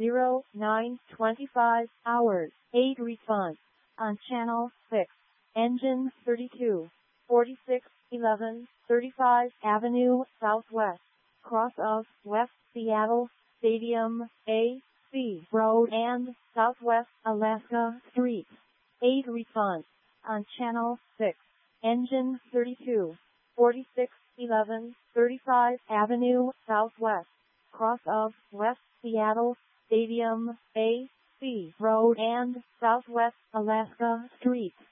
0925 hours. 8 response on channel 6. Engine 32, 4611 35 Avenue Southwest, cross of West Seattle Stadium, A.C. Road and Southwest Alaska Street. 8 response on channel 6. Engine 32, 4611 35 Avenue Southwest, cross of West Seattle Stadium, A.C. Road and Southwest Alaska Street.